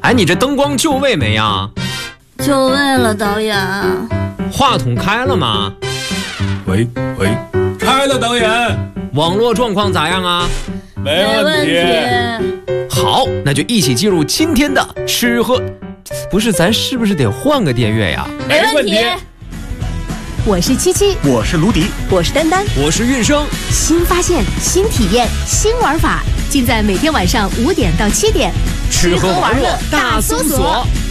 哎，你这灯光就位没呀？ 就位了，导演。 话筒开了吗？ 喂，开了，导演。 网络状况咋样啊？ 没问题。 好，那就一起进入今天的吃喝。不是，咱是不是得换个电乐呀？ 没问题。 我是七七， 我是卢迪， 我是丹丹， 我是韵生。 新发现、新体验、新玩法，尽在每天晚上5点到7点， 吃喝玩乐大搜索。